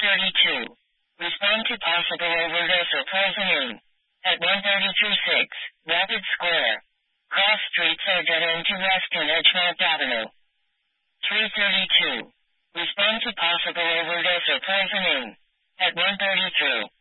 332. Respond to possible overdose or poisoning. At 133-6, Rapid Square. Cross streets are dead end to west and Edgemont Avenue. 332. Respond to possible overdose or poisoning. At 133.